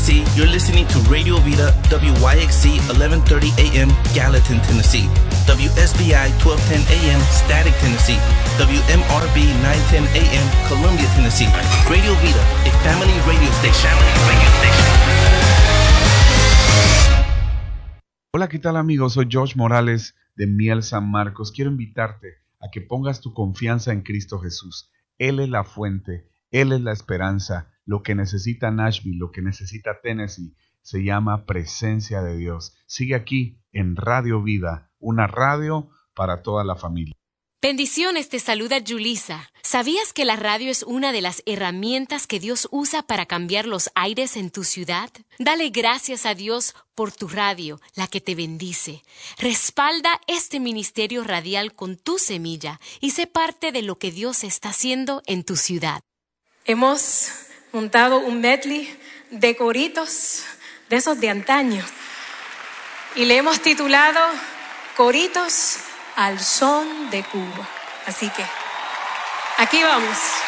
Tennessee, you're listening to Radio Vida, WYXC 1130 AM, Gallatin, Tennessee, WSBI 1210 AM, Static, Tennessee, WMRB 910 AM, Columbia, Tennessee. Radio Vida, a family radio station. Hola, ¿qué tal amigos? Soy Josh Morales de Miel San Marcos. Quiero invitarte a que pongas tu confianza en Cristo Jesús. Él es la fuente, Él es la esperanza. Lo que necesita Nashville, lo que necesita Tennessee, se llama presencia de Dios. Sigue aquí en Radio Vida, una radio para toda la familia. Bendiciones, te saluda Julissa. ¿Sabías que la radio es una de las herramientas que Dios usa para cambiar los aires en tu ciudad? Dale gracias a Dios por tu radio, la que te bendice. Respalda este ministerio radial con tu semilla y sé parte de lo que Dios está haciendo en tu ciudad. Hemos montado un medley de coritos de esos de antaño y le hemos titulado Coritos al son de Cuba. Así que aquí vamos.